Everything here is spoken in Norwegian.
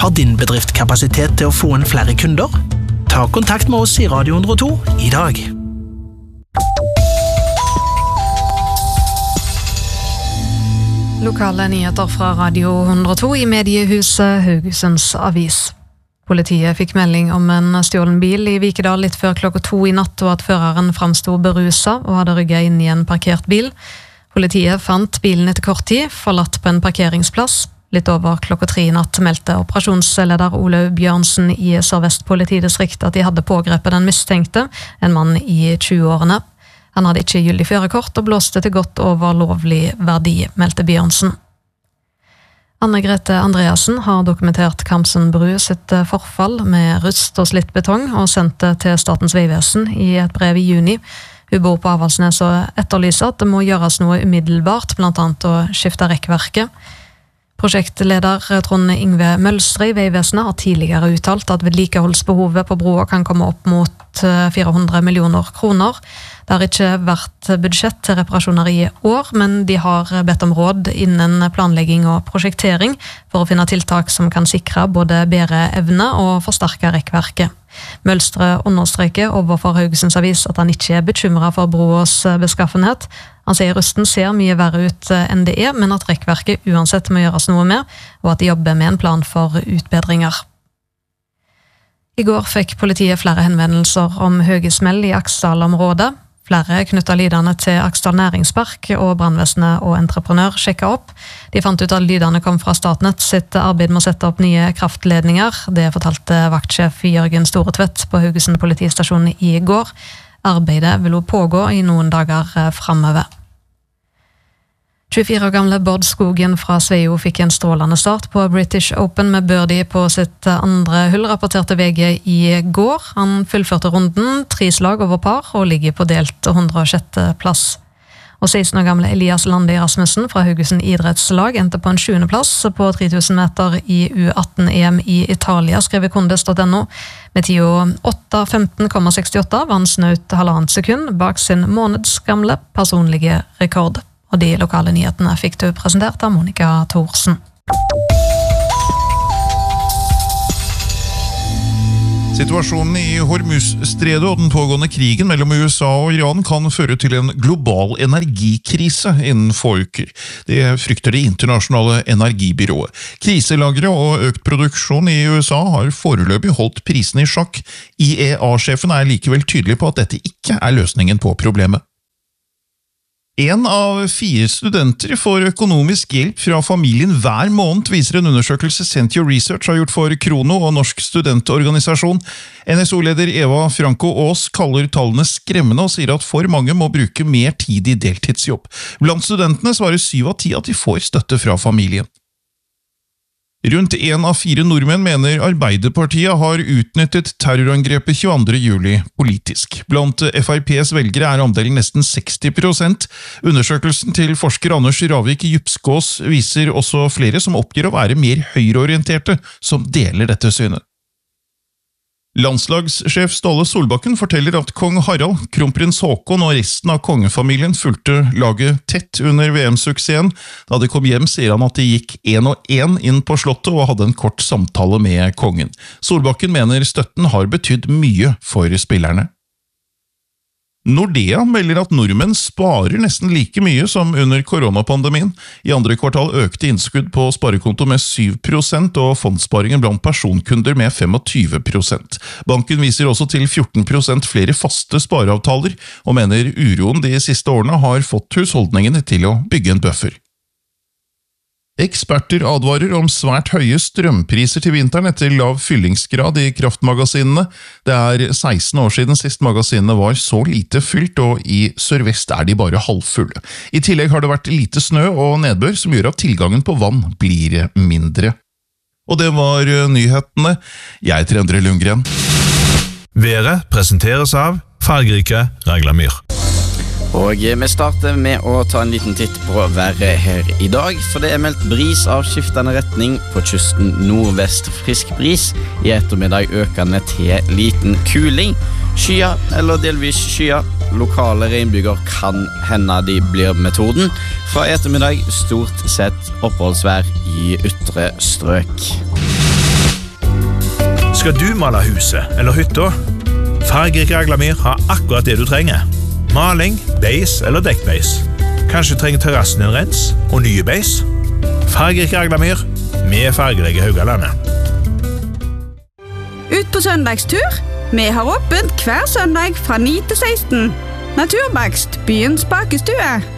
Har din bedrift kapasitet til å få inn flere kunder? Ta kontakt med oss i Radio 102 i dag. Lokale nyheter fra Radio 102 i mediehuset Haugesunds Avis. Politiet fikk melding om en stjålen bil i Vikedal litt før klokka 2 i natt, og at føreren framstod beruset og hadde rygget inn i en parkert bil. Politiet fant bilen etter kort tid, forlatt på en parkeringsplass. Litt over klokka 3 i natt meldte operasjonsleder Olaug Bjørnsen i Sør-Vest politidistrikt at de hadde pågrepet den mistenkte, en mann i 20-årene. Han hadde ikke gyldig førerkort og blåste til godt over lovlig verdi, meldte Bjørnsen. Anne-Grete Andreassen har dokumentert Kamsen bru sitt forfall med rust og slitt betong og sendt det til Statens vegvesen i et brev i juni. Hun bor på Avaldsnes og etterlyser at det må gjøres noe umiddelbart, blant annet å skifte rekkverket. Prosjektleder Trond Ingve Mølstre i Vegvesenet har tidligere uttalt at vedlikeholdsbehovet på broa kan komme opp mot 400 millioner kroner. Det har ikke vært budsjett til reparasjoner i år, men de har bedt om råd innen planlegging og prosjektering for å finne tiltak som kan sikre både bedre evne og forsterke rekkverket. Mølstre understreker overfor Haugesunds Avis at han ikke er bekymret for broas beskaffenhet. Han sier rusten ser mye verre ut enn det er, men at rekkverket uansett må gjøres noe med, og at de jobber med en plan for utbedringer. I går fikk politiet flere henvendelser om høye smell i Aksdal-området. Flere knyttet lydene til Aksdal Næringspark, og brannvesenet og entreprenør sjekket opp. De fant ut at lydene kom fra Statnett sitt arbeid med å sette opp nye kraftledninger. Det fortalte vaktsjef Jørgen Storetvedt på Haugesund politistasjon i går. Arbeidet vil pågå i noen dager fremover. 24 år gamle Bård Skogen fra Sveio fikk en strålende start på British Open med birdie på sitt andre hull, rapporterte VG i går. Han fullførte runden, 3 slag over par, og ligger på delt 106. plass. Og 16 år gamle Elias Lande Rasmussen fra Haugesund idrettslag endte på en 7. plass på 3000 meter i U18-EM i Italia, skrev Kondis.no. Med tida 8.15,68 var han snaut 1,5 sekund bak sin månedsgamle personlige rekord. Og de lokale nyhetene fikk du presentert av Monica Thorsen. Situasjonen i Hormuz-stredet og den pågående krigen mellom USA og Iran kan føre til en global energikrise innen få uker. Det frykter det internasjonale energibyrået. Kriselagre og økt produksjon i USA har foreløpig holdt prisene i sjakk. IEA-sjefen er likevel tydelig på at dette ikke er løsningen på problemet. 1 av 4 studenter får økonomisk hjelp fra familien hver måned, viser en undersøkelse Sentio Research har gjort for Krono og Norsk studentorganisasjon. NSO-leder Eva Franco Aas kaller tallene skremmende og sier at for mange må bruke mer tid i deltidsjobb. Blant studentene svarer 7 av 10 at de får støtte fra familien. Rundt 1 av 4 nordmenn mener Arbeiderpartiet har utnyttet terrorangrepet 22. juli politisk. Blant FrPs velgere er andelen nesten 60%. Undersøkelsen til forsker Anders Ravik Djupskås viser også flere som oppgir å være mer høyreorienterte som deler dette synet. Landslagssjef Ståle Solbakken forteller at kong Harald, kronprins Håkon og resten av kongefamilien fulgte laget tett under VM-suksessen. Da de kom hjem sier han at de gikk 1-1 inn på slottet og hadde en kort samtale med kongen. Solbakken mener støtten har betydd mye for spillerne. Nordea melder at nordmenn sparer nesten like mye som under koronapandemien. I andre kvartal økte innskudd på sparekonto med 7% og fondssparingen blant personkunder med 25%. Banken viser også til 14% flere faste spareavtaler, og mener uroen de siste årene har fått husholdningene til å bygge en buffer. Eksperter advarer om svært høye strømpriser til vinteren etter lav fyllingsgrad i kraftmagasinene. Det er 16 år siden sist magasinene var så lite fylt, og i Sør-Vest er de bare halvfulle. I tillegg har det vært lite snø og nedbør som gjør at tilgangen på vann blir mindre. Og det var nyhetene. Jeg heter Endre Lundgren. Været presenteres av fargerike Raglamyr. Og vi starter med å ta en liten titt på været her i dag, for det er meldt bris av skiftende retning på kysten nordvest, frisk bris, i ettermiddag økende til liten kuling, skya eller delvis skya, lokale regnbyger kan hende de blir metoden, fra ettermiddag stort sett oppholdsvær i ytre strøk. Skal du male huset eller hytta? Fargerik Raglamyr har akkurat det du trenger. Maling, beis eller dekkbeis. Kanskje trenger terrassen en rens og nye beis? Fargerik Raglamyr med fargelegge Haugalandet. Ut på søndagstur. Vi har åpent hver søndag fra 9 til 16. Naturbakst, byens bakestue.